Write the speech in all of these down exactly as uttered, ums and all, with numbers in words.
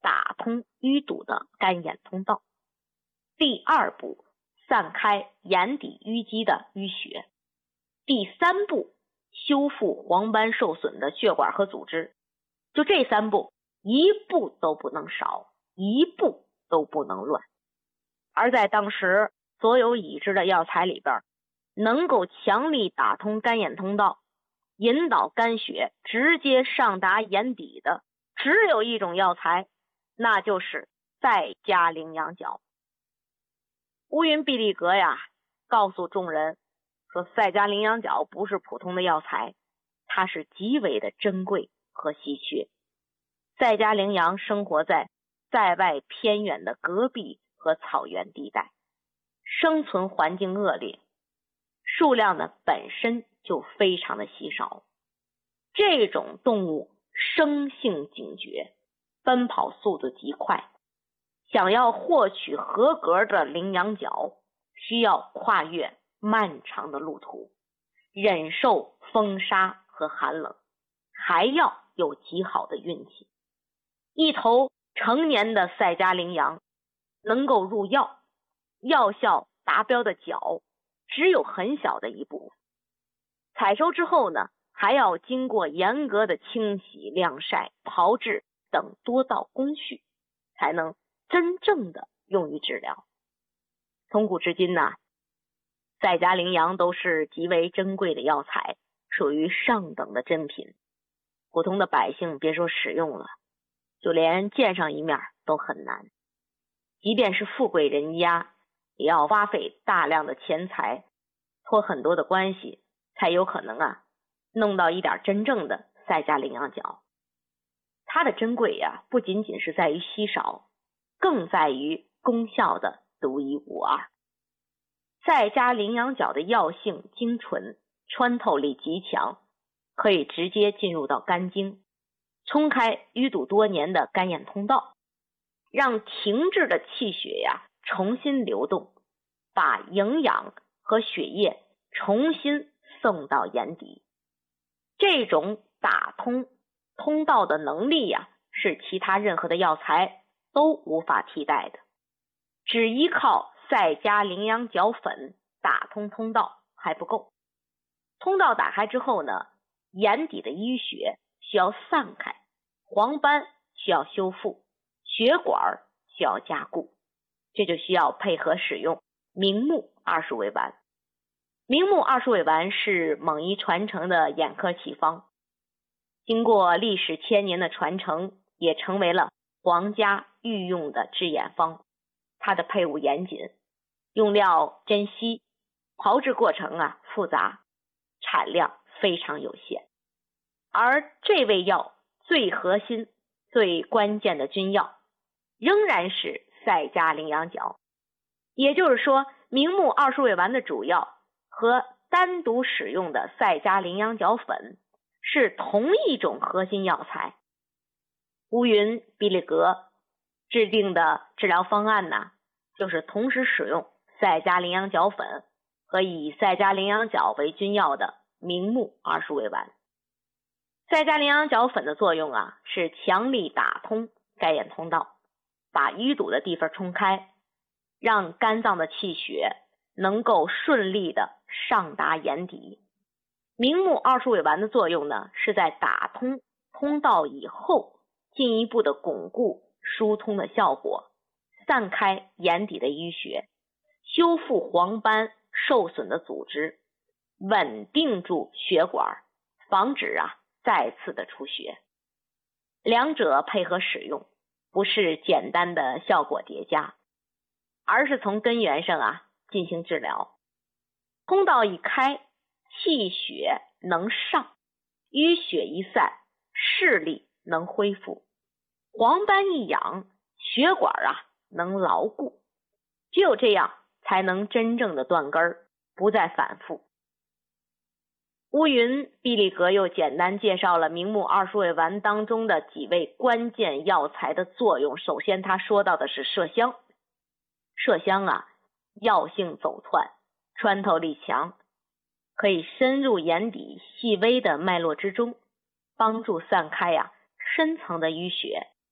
打通淤堵的干眼通道。第二步，散开眼底淤积的淤血。第三步，修复黄斑受损的血管和组织。就这三步，一步都不能少，一步都不能乱。而在当时所有已知的药材里边，能够强力打通干眼通道，引导肝血直接上达眼底的，只有一种药材，那就是赛迦羚羊角。乌云毕力格呀，告诉众人说，赛迦羚羊角不是普通的药材，它是极为的珍贵和稀缺。赛迦羚羊生活在在外偏远的戈壁和草原地带，生存环境恶劣，数量呢本身就非常的稀少。这种动物生性警觉，奔跑速度极快，想要获取合格的羚羊角，需要跨越漫长的路途，忍受风沙和寒冷，还要有极好的运气。一头成年的赛迦羚羊能够入药，药效达标的角只有很小的一部分。采收之后呢，还要经过严格的清洗、晾晒、炮制等多道工序，才能真正的用于治疗。从古至今呢，赛迦羚羊都是极为珍贵的药材，属于上等的珍品。普通的百姓别说使用了，就连见上一面都很难。即便是富贵人家，也要花费大量的钱财，托很多的关系，才有可能啊弄到一点真正的赛迦羚羊角。它的珍贵呀、啊，不仅仅是在于稀少，更在于功效的独一无二。赛迦羚羊角的药性精纯，穿透力极强，可以直接进入到肝经，冲开淤堵多年的干眼通道，让停滞的气血呀重新流动，把营养和血液重新送到眼底。这种打通通道的能力呀，是其他任何的药材都无法替代的。只依靠赛迦羚羊角粉打通通道还不够。通道打开之后呢，眼底的淤血需要散开，黄斑需要修复，血管需要加固，这就需要配合使用明目二十味丸。明目二十味丸是蒙医传承的眼科奇方，经过历史千年的传承，也成为了皇家御用的治眼方。它的配伍严谨，用料珍稀，炮制过程啊复杂，产量非常有限。而这味药最核心、最关键的君药，仍然是赛迦羚羊角。也就是说，明目二十味丸的主药和单独使用的赛迦羚羊角粉是同一种核心药材。乌云毕力格制定的治疗方案呢，就是同时使用赛迦羚羊角粉和以赛迦羚羊角为君药的明目二十味丸。赛迦羚羊角粉的作用啊，是强力打通干眼通道，把淤堵的地方冲开，让肝脏的气血能够顺利的上达眼底。明目二十味丸的作用呢，是在打通通道以后，进一步的巩固疏通的效果，散开眼底的淤血，修复黄斑受损的组织，稳定住血管，防止啊再次的出血。两者配合使用，不是简单的效果叠加，而是从根源上啊进行治疗。通道一开，气血能上，淤血一散，视力能恢复，黄斑一养，血管啊能牢固。只有这样才能真正的断根儿，不再反复。乌云毕力格又简单介绍了明目二十味丸当中的几味关键药材的作用。首先他说到的是麝香。麝香啊，药性走窜，穿透力强，可以深入眼底细微的脉络之中，帮助散开啊深层的淤血，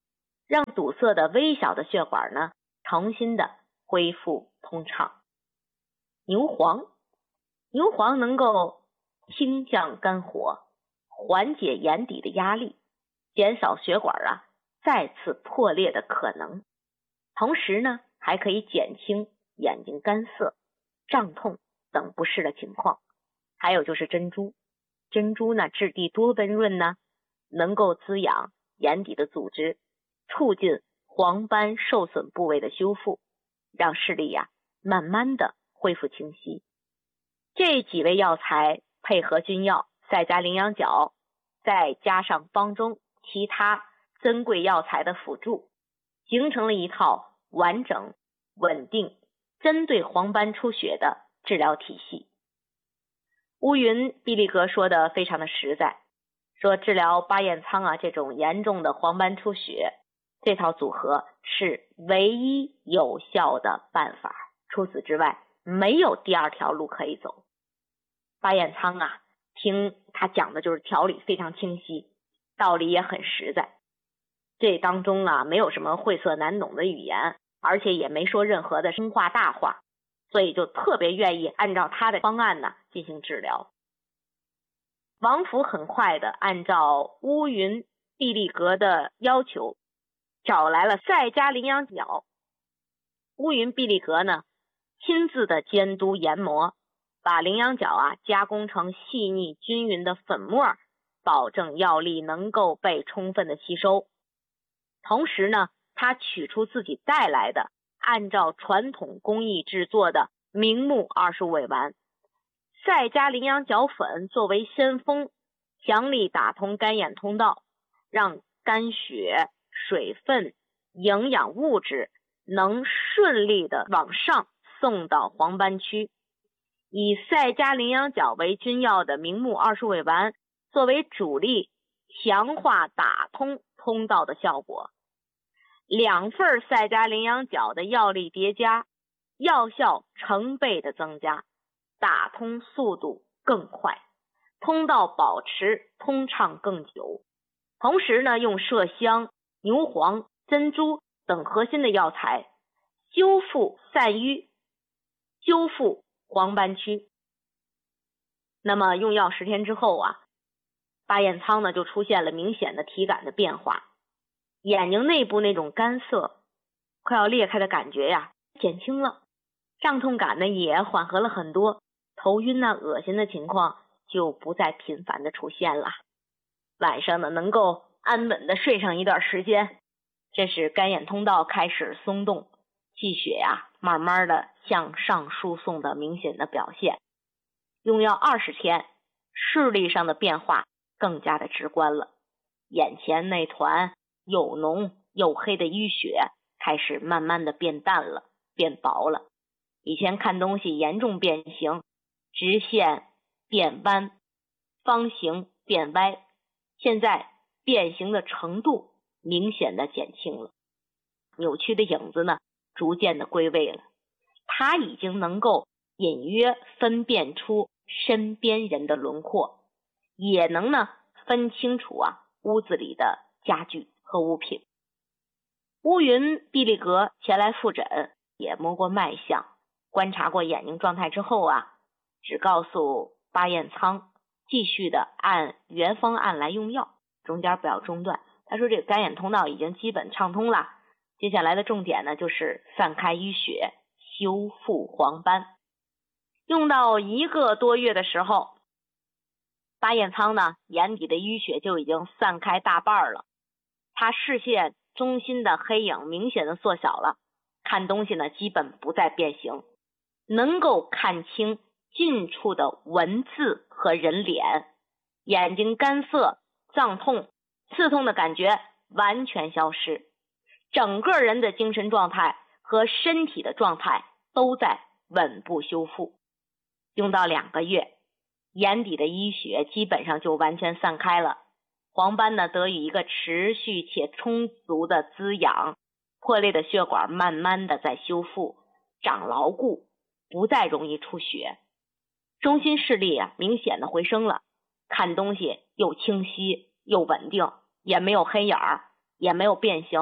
让堵塞的微小的血管呢重新的恢复通畅。牛黄，牛黄能够清降肝火，缓解眼底的压力，减少血管啊再次破裂的可能，同时呢还可以减轻眼睛干涩、胀痛等不适的情况。还有就是珍珠，珍珠呢质地多温润呢，能够滋养眼底的组织，促进黄斑受损部位的修复，让视力呀、啊、慢慢的恢复清晰。这几味药材配合君药、赛加羚羊角，再加上方中其他珍贵药材的辅助，形成了一套完整、稳定、针对黄斑出血的治疗体系。乌云毕利格说的非常的实在，说治疗巴彦苍啊这种严重的黄斑出血，这套组合是唯一有效的办法，除此之外没有第二条路可以走。巴彦苍啊，听他讲的就是条理非常清晰，道理也很实在，这当中啊没有什么晦涩难懂的语言，而且也没说任何的生话大话，所以就特别愿意按照他的方案呢进行治疗。王府很快的按照乌云毕利格的要求，找来了赛加羚羊角。乌云毕利格呢亲自的监督研磨，把羚羊角啊加工成细腻均匀的粉末，保证药力能够被充分的吸收。同时呢，他取出自己带来的按照传统工艺制作的明目二十五味丸，赛加羚羊角粉作为先锋，强力打通肝眼通道，让肝血、水分、营养物质能顺利的往上送到黄斑区。以赛加羚羊角为君药的明目二十味丸作为主力，强化打通通道的效果。两份赛加羚羊角的药力叠加，药效成倍的增加，打通速度更快，通道保持通畅更久。同时呢，用麝香、牛黄、珍珠等核心的药材修复散瘀，修复黄斑区。那么用药十天之后啊，巴彦苍呢就出现了明显的体感的变化，眼睛内部那种干涩、快要裂开的感觉呀减轻了，胀痛感呢也缓和了很多，头晕啊、恶心的情况就不再频繁的出现了。晚上呢能够安稳的睡上一段时间，这是肝眼通道开始松动，气血呀、啊、慢慢的向上输送的明显的表现。用药二十天，视力上的变化更加的直观了，眼前那团又浓又黑的淤血开始慢慢的变淡了，变薄了。以前看东西严重变形，直线变弯，方形变歪，现在变形的程度明显的减轻了，扭曲的影子呢逐渐的归位了，它已经能够隐约分辨出身边人的轮廓，也能呢分清楚啊屋子里的家具和物品。乌云毕利格前来复诊，也摸过脉象，观察过眼睛状态之后啊，只告诉巴彦苍继续的按原方案来用药，中间不要中断。他说这个肝眼通道已经基本畅通了，接下来的重点呢就是散开淤血，修复黄斑。用到一个多月的时候，巴彦苍呢眼底的淤血就已经散开大半了，他视线中心的黑影明显的缩小了，看东西呢基本不再变形，能够看清近处的文字和人脸，眼睛干涩、胀痛、刺痛的感觉完全消失，整个人的精神状态和身体的状态都在稳步修复。用到两个月，眼底的淤血基本上就完全散开了，黄斑呢得以一个持续且充足的滋养，破裂的血管慢慢的在修复，长牢固，不再容易出血。中心视力啊明显的回升了，看东西又清晰又稳定，也没有黑眼儿，也没有变形，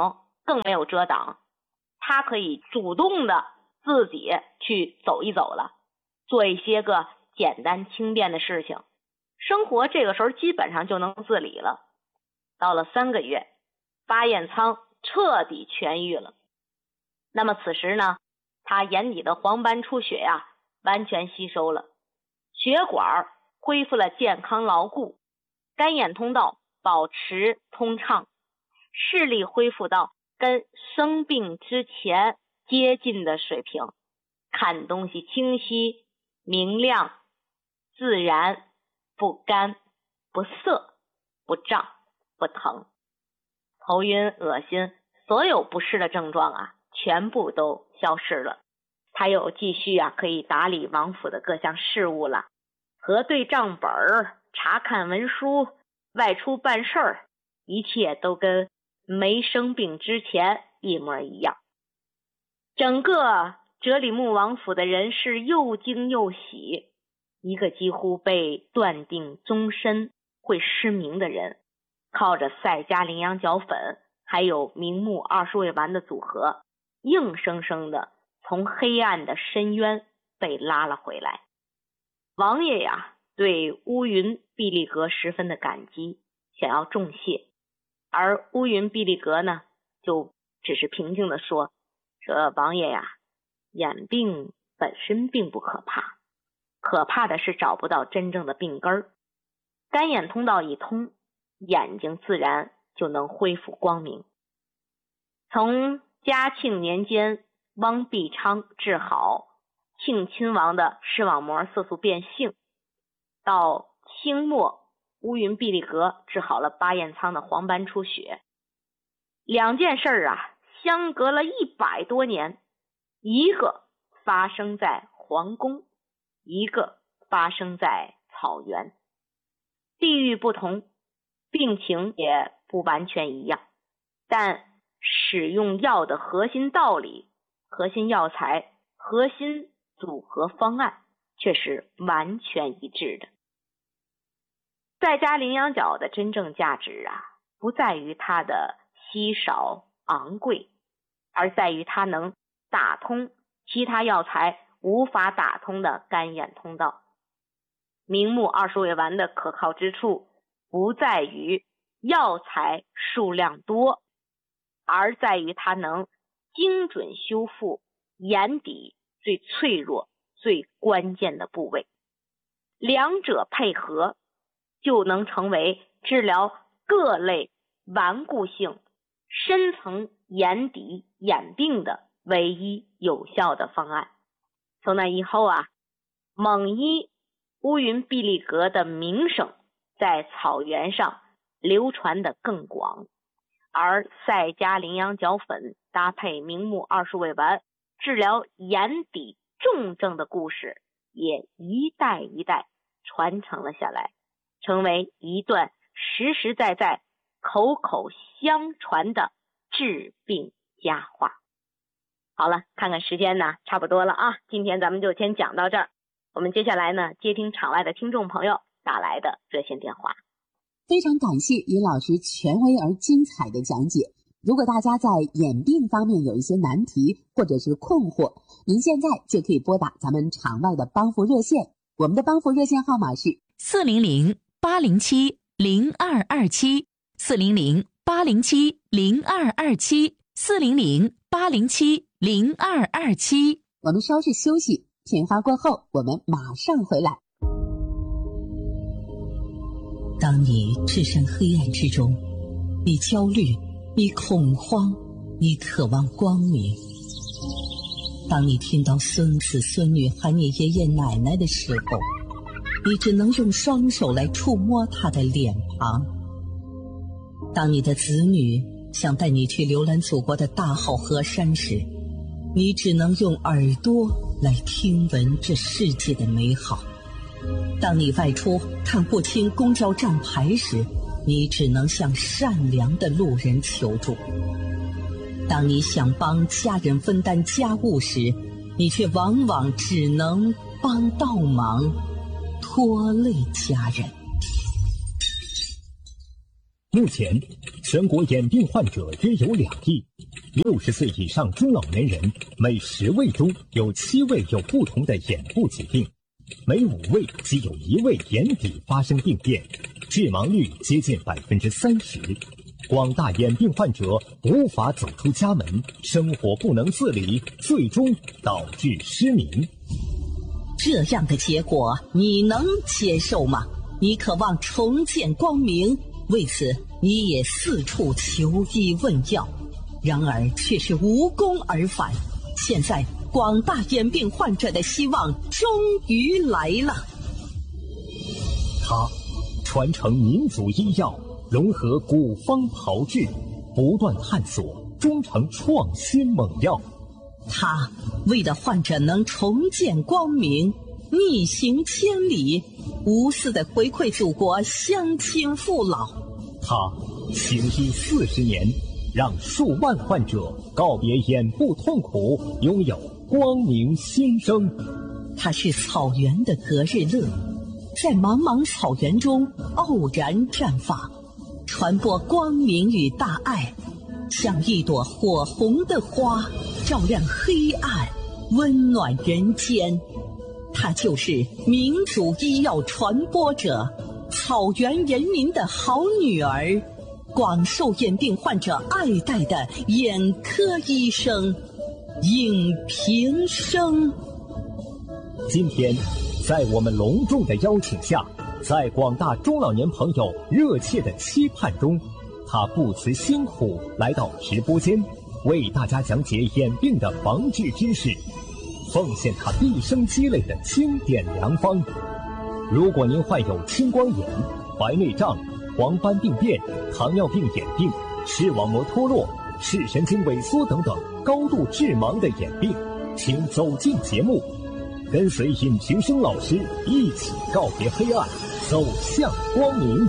更没有遮挡，他可以主动的自己去走一走了，做一些个简单轻便的事情，生活这个时候基本上就能自理了。到了三个月，巴彦仓彻底痊愈了。那么此时呢，他眼底的黄斑出血呀、啊，完全吸收了，血管恢复了健康牢固，干眼通道保持通畅，视力恢复到跟生病之前接近的水平，看东西清晰明亮自然，不干不涩不胀不疼，头晕恶心所有不适的症状啊全部都消失了。他又继续啊可以打理王府的各项事务了，核对账本，查看文书，外出办事儿，一切都跟没生病之前一模一样。整个哲里木王府的人是又惊又喜，一个几乎被断定终身会失明的人，靠着赛迦羚羊角粉还有明目二十味丸的组合，硬生生的从黑暗的深渊被拉了回来。王爷呀，对乌云毕利格十分的感激，想要重谢，而乌云毕利格呢，就只是平静的说：“说王爷呀，眼病本身并不可怕，可怕的是找不到真正的病根儿。干眼通道一通，眼睛自然就能恢复光明。”从嘉庆年间汪必昌治好庆亲王的视网膜色素变性，到清末乌云毕利格治好了巴彦仓的黄斑出血，两件事啊相隔了一百多年，一个发生在皇宫，一个发生在草原，地域不同，病情也不完全一样，但使用药的核心道理、核心药材、核心组合方案却是完全一致的。赛迦羚羊角的真正价值啊，不在于它的稀少昂贵，而在于它能打通其他药材无法打通的干眼通道。明目二十味丸的可靠之处不在于药材数量多，而在于它能精准修复眼底最脆弱最关键的部位，两者配合就能成为治疗各类顽固性深层眼底眼病的唯一有效的方案。从那以后啊，蒙医乌云毕利格的名声在草原上流传得更广，而赛迦羚羊角粉搭配明目二十味丸治疗眼底重症的故事也一代一代传承了下来，成为一段实实在在口口相传的治病佳话。好了，看看时间呢，差不多了啊，今天咱们就先讲到这儿。我们接下来呢，接听场外的听众朋友打来的热线电话。 非常感谢于老师权威而精彩的讲解。如果大家在眼病方面有一些难题或者是困惑，您现在就可以拨打咱们场外的帮扶热线，我们的帮扶热线号码是四零零八零七零二二七，四零零八零七零二二七，四零零八零七零二二七。 我们稍事休息，片花过后，我们马上回来。 当你置身黑暗之中，你焦虑，你恐慌，你渴望光明。当你听到孙子孙女喊你爷爷奶奶的时候，你只能用双手来触摸他的脸庞。当你的子女想带你去浏览祖国的大好河山时，你只能用耳朵来听闻这世界的美好。当你外出看不清公交站牌时，你只能向善良的路人求助。当你想帮家人分担家务时，你却往往只能帮倒忙，拖累家人。 目前全国眼病患者约有两亿， 六十岁以上中老年人每十位中有七位有不同的眼部疾病，每五位即有一位眼底发生病变，致盲率接近百分之三十。广大眼病患者无法走出家门，生活不能自理，最终导致失明。 这样的结果你能接受吗？你渴望重见光明，为此你也四处求医问药，然而却是无功而返。现在广大眼病患者的希望终于来了。 他传承民族医药，融合古方炮制，不断探索，终成创新猛药。 他为了患者能重见光明，逆行千里，无私的回馈祖国乡亲父老。 他行医四十年，让数万患者告别眼部痛苦，拥有光明新生。 他是草原的隔日乐，在茫茫草原中偶然绽放，传播光明与大爱，像一朵火红的花，照亮黑暗，温暖人间。她就是民族医药传播者，草原人民的好女儿，广受眼病患者爱戴的眼科医生尹平生。 今天在我们隆重的邀请下，在广大中老年朋友热切的期盼中，他不辞辛苦来到直播间，为大家讲解眼病的防治知识，奉献他毕生积累的经典良方。如果您患有青光眼、白内障、黄斑病变、糖尿病眼病、视网膜脱落、视神经萎缩等等高度致盲的眼病，请走进节目，跟随尹平生老师一起告别黑暗，走向光明。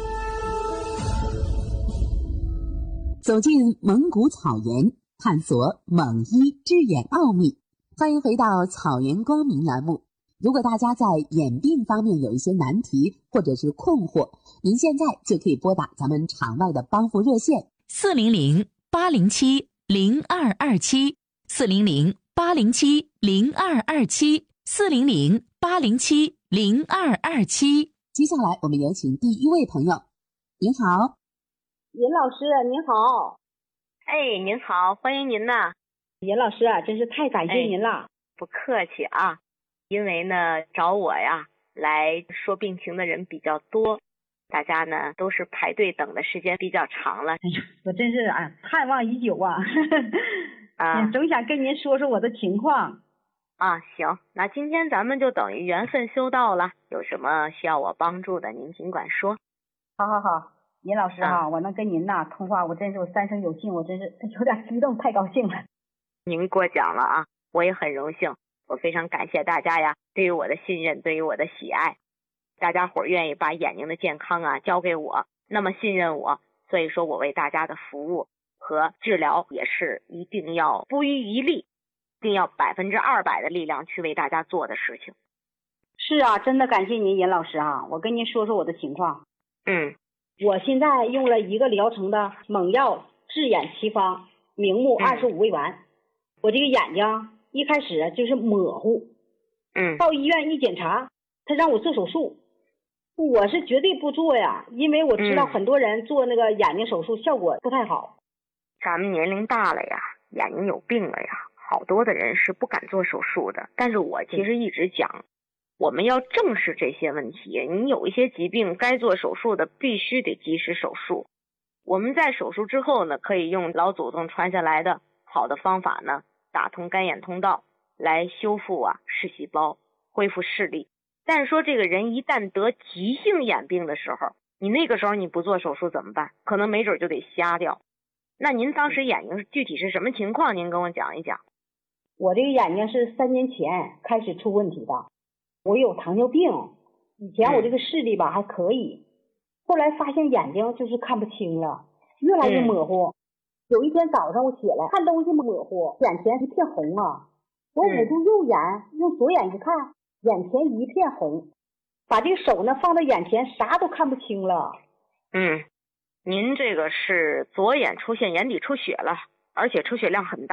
走进蒙古草原，探索蒙医治眼奥秘。欢迎回到草原光明栏目。如果大家在眼病方面有一些难题或者是困惑，您现在就可以拨打咱们场外的帮扶热线四零零八零七零二二七四零零八零七零二二七四零零八零七零二二七。 接下来我们有请第一位朋友。您好， 尹老师您好。 哎，您好，欢迎您呐。 尹老师啊，真是太感谢您了。 哎，不客气啊。因为呢，找我呀来说病情的人比较多，大家呢都是排队等的时间比较长了。哎呀，我真是啊盼望已久啊，啊，总想跟您说说我的情况。 啊，行，那今天咱们就等于缘分修到了，有什么需要我帮助的，您尽管说。 好好好，尹老师哈、啊，我能跟您呐通话，我真是我三生有幸，我真是有点激动，太高兴了。 您过奖了啊，我也很荣幸。我非常感谢大家呀，对于我的信任，对于我的喜爱，大家伙儿愿意把眼睛的健康啊交给我，那么信任我，所以说我为大家的服务和治疗也是一定要不遗余力，一定要百分之二百的力量去为大家做的事情。 是啊，真的感谢您尹老师啊，我跟您说说我的情况。 嗯， 我现在用了一个疗程的猛药治眼奇方明目二十五味丸、嗯、我这个眼睛一开始就是模糊， 嗯， 到医院一检查，他让我做手术，我是绝对不做呀，因为我知道很多人做那个眼睛手术效果不太好。 咱们年龄大了呀，眼睛有病了呀，好多的人是不敢做手术的。但是我其实一直讲，我们要正视这些问题。你有一些疾病该做手术的，必须得及时手术。我们在手术之后呢，可以用老祖宗传下来的好的方法呢，打通干眼通道来修复啊视细胞，恢复视力。但是说这个人一旦得急性眼病的时候，你那个时候你不做手术怎么办？可能没准就得瞎掉。那您当时眼睛具体是什么情况？您跟我讲一讲。 我这个眼睛是三年前开始出问题的，我有糖尿病，以前我这个视力吧还可以，后来发现眼睛就是看不清了，越来越模糊。嗯、有一天早上我起来看东西模糊，眼前一片红啊，我捂住右眼、嗯、用左眼一看，眼前一片红，把这个手呢放到眼前，啥都看不清了。 嗯，您这个是左眼出现眼底出血了， 而且出血量很大。